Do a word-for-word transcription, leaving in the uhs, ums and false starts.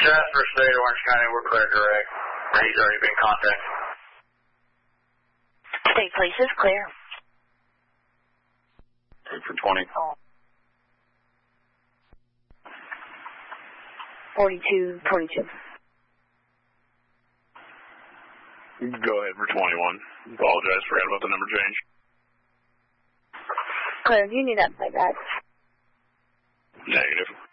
Jasper State, Orange County, we're clear direct. He's already been contacted. State police is clear. Take for twenty. forty-two twenty-two. Go ahead for twenty-one. Apologize, forgot about the number change. Clear, do you need that by that? Negative.